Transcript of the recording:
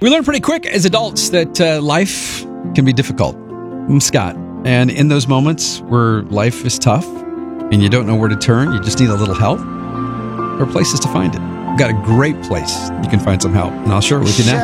We learn pretty quick as adults that life can be difficult. I'm Scott. And in those moments where life is tough and you don't know where to turn, you just need a little help, there are places to find it. We've got a great place you can find some help, and I'll share it with you now.